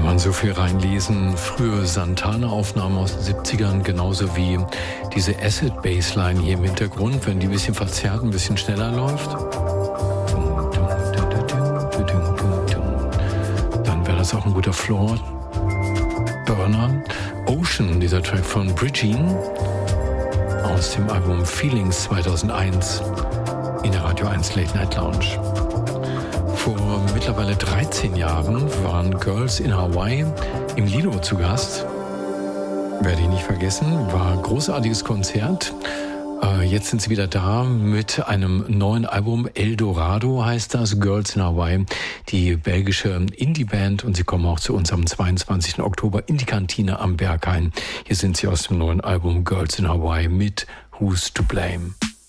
man so viel reinlesen. Frühe Santana-Aufnahmen aus den 70ern, genauso wie diese Acid-Bassline hier im Hintergrund, wenn die ein bisschen verzerrt, ein bisschen schneller läuft. Dann wäre das auch ein guter Floor-Burner. Ocean, dieser Track von Bridgine aus dem Album Feelings 2001 in der Radio 1 Late Night Lounge. Vor mittlerweile 13 Jahren waren Girls in Hawaii im Lido zu Gast. Werde ich nicht vergessen, war ein großartiges Konzert. Jetzt sind sie wieder da mit einem neuen Album. El Dorado heißt das, Girls in Hawaii, die belgische Indie-Band. Und sie kommen auch zu uns am 22. Oktober in die Kantine am Berghain. Hier sind sie aus dem neuen Album Girls in Hawaii mit Who's to Blame.